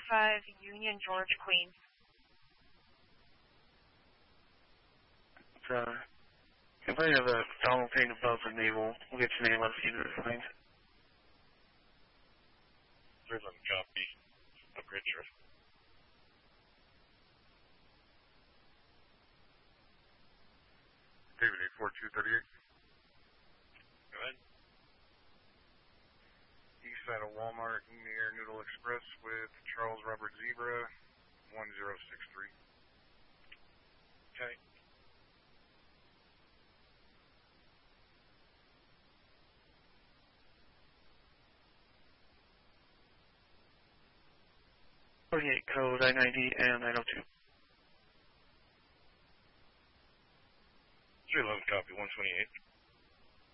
Union George Queen. If I have a Donald Payne above the naval, we'll get your name up to you to find. 311 copy. Upgrade sheriff. David 84238. Go ahead. East side of Walmart near Noodle Express with Charles Robert Zebra 1063. Okay. Code I-90 and 902. 311 copy, 128.